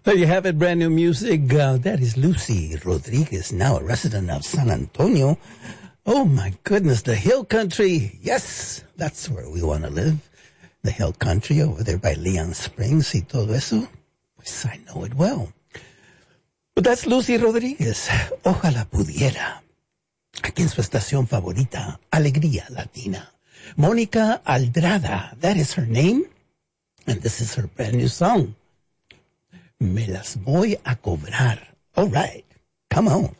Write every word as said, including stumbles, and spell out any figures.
There you have it, brand new music. Uh, that is Lucy Rodriguez, now a resident of San Antonio. Oh my goodness, the hill country. Yes, that's where we want to live. The hill country over there by Leon Springs y todo eso. Pues I know it well. But that's Lucy Rodriguez. Ojalá pudiera. Aquí en su estación favorita, Alegría Latina. Mónica Aldrada, that is her name. And this is her brand new song. Me las voy a cobrar. All right, come on.